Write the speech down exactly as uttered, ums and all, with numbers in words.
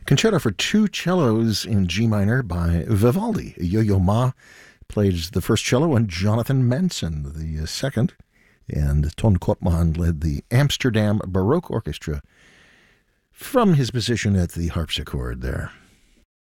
Concerto for two cellos in G minor by Vivaldi. Yo-Yo Ma played the first cello and Jonathan Manson the second. And Ton Koopman led the Amsterdam Baroque Orchestra from his position at the harpsichord there.